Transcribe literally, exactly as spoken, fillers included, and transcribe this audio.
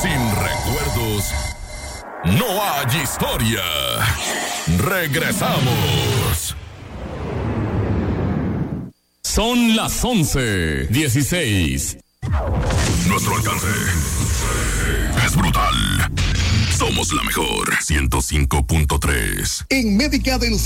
Sin recuerdos, no hay historia. Regresamos. Son las once dieciséis. Nuestro alcance es brutal. Somos la mejor. ciento cinco punto tres. En Médica del